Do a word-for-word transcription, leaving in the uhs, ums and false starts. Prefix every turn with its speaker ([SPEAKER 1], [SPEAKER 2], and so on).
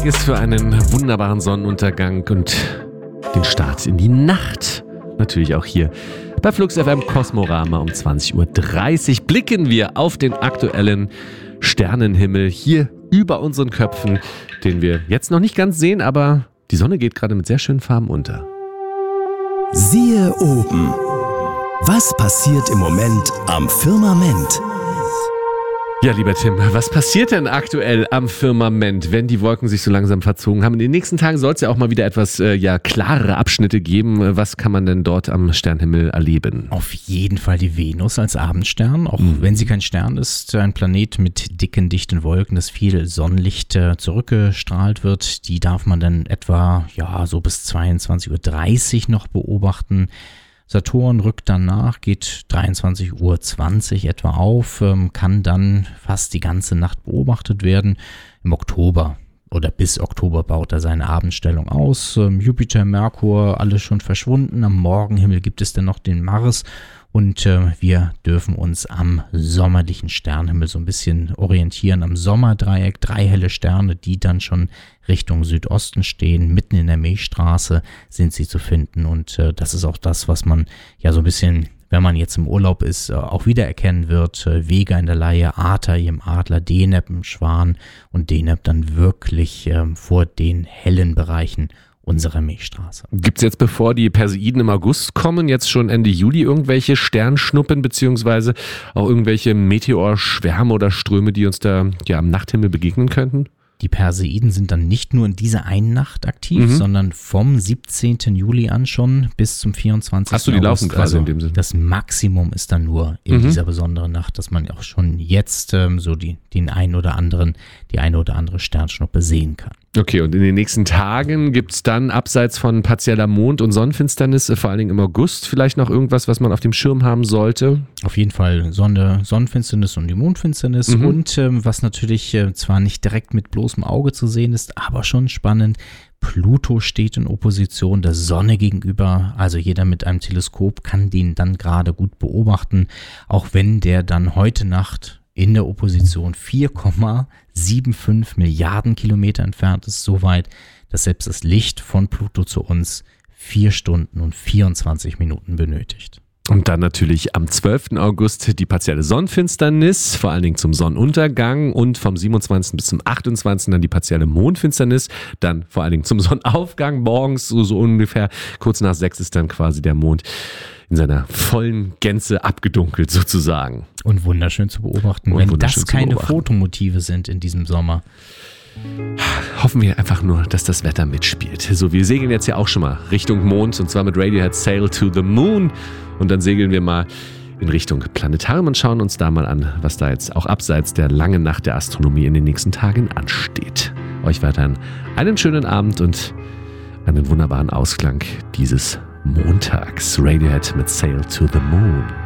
[SPEAKER 1] Ist für einen wunderbaren Sonnenuntergang und den Start in die Nacht. Natürlich auch hier bei Flux F M Kosmorama um zwanzig Uhr dreißig blicken wir auf den aktuellen Sternenhimmel hier über unseren Köpfen, den wir jetzt noch nicht ganz sehen, aber die Sonne geht gerade mit sehr schönen Farben unter.
[SPEAKER 2] Siehe oben. Was passiert im Moment am Firmament?
[SPEAKER 1] Ja, lieber Tim, was passiert denn aktuell am Firmament, wenn die Wolken sich so langsam verzogen haben? In den nächsten Tagen soll es ja auch mal wieder etwas äh, ja, klarere Abschnitte geben. Was kann man denn dort am Sternenhimmel erleben?
[SPEAKER 3] Auf jeden Fall die Venus als Abendstern, auch mhm. wenn sie kein Stern ist, ein Planet mit dicken, dichten Wolken, das viel Sonnenlicht äh, zurückgestrahlt wird. Die darf man dann etwa ja so bis zweiundzwanzig Uhr dreißig noch beobachten. Saturn rückt dann nach, geht dreiundzwanzig Uhr zwanzig etwa auf, kann dann fast die ganze Nacht beobachtet werden. Im Oktober oder bis Oktober baut er seine Abendstellung aus. Jupiter, Merkur, alles schon verschwunden. Am Morgenhimmel gibt es dann noch den Mars und äh, wir dürfen uns am sommerlichen Sternenhimmel so ein bisschen orientieren. Am Sommerdreieck, drei helle Sterne, die dann schon Richtung Südosten stehen, mitten in der Milchstraße sind sie zu finden und äh, das ist auch das, was man ja so ein bisschen, wenn man jetzt im Urlaub ist, äh, auch wiedererkennen wird. Äh, Vega in der Leihe, Ata im Adler, Deneb im Schwan und Deneb dann wirklich äh, vor den hellen Bereichen unserer Milchstraße.
[SPEAKER 1] Gibt es jetzt, bevor die Perseiden im August kommen, jetzt schon Ende Juli irgendwelche Sternschnuppen beziehungsweise auch irgendwelche Meteorschwärme oder Ströme, die uns da ja am Nachthimmel begegnen könnten?
[SPEAKER 3] Die Perseiden sind dann nicht nur in dieser einen Nacht aktiv, mhm. sondern vom siebzehnten Juli an schon bis zum vierundzwanzigsten
[SPEAKER 1] Hast du die
[SPEAKER 3] August.
[SPEAKER 1] laufen quasi
[SPEAKER 3] also
[SPEAKER 1] in dem Sinne?
[SPEAKER 3] Das Maximum ist dann nur in mhm. dieser besonderen Nacht, dass man auch schon jetzt ähm, so die, den einen oder anderen, die eine oder andere Sternschnuppe sehen kann.
[SPEAKER 1] Okay, und in den nächsten Tagen gibt es dann abseits von partieller Mond- und Sonnenfinsternis, vor allen Dingen im August, vielleicht noch irgendwas, was man auf dem Schirm haben sollte?
[SPEAKER 3] Auf jeden Fall Sonne, Sonnenfinsternis und die Mondfinsternis mhm. und ähm, was natürlich äh, zwar nicht direkt mit bloßem Auge zu sehen ist, aber schon spannend, Pluto steht in Opposition der Sonne gegenüber, also jeder mit einem Teleskop kann den dann gerade gut beobachten, auch wenn der dann heute Nacht in der Opposition vier Komma fünfundsiebzig Milliarden Kilometer entfernt ist, so weit, dass selbst das Licht von Pluto zu uns vier Stunden und vierundzwanzig Minuten benötigt.
[SPEAKER 1] Und dann natürlich am zwölften August die partielle Sonnenfinsternis, vor allen Dingen zum Sonnenuntergang und vom siebenundzwanzigsten bis zum achtundzwanzigsten dann die partielle Mondfinsternis, dann vor allen Dingen zum Sonnenaufgang morgens, so, so ungefähr kurz nach sechs ist dann quasi der Mond in seiner vollen Gänze abgedunkelt sozusagen.
[SPEAKER 3] Und wunderschön zu beobachten,
[SPEAKER 1] und
[SPEAKER 3] wenn das keine Fotomotive sind in diesem Sommer.
[SPEAKER 1] Hoffen wir einfach nur, dass das Wetter mitspielt. So, wir segeln jetzt ja auch schon mal Richtung Mond und zwar mit Radiohead Sail to the Moon und dann segeln wir mal in Richtung Planetarium und schauen uns da mal an, was da jetzt auch abseits der langen Nacht der Astronomie in den nächsten Tagen ansteht. Euch weiterhin einen schönen Abend und einen wunderbaren Ausklang dieses Montags. Radiohead mit Sail to the Moon.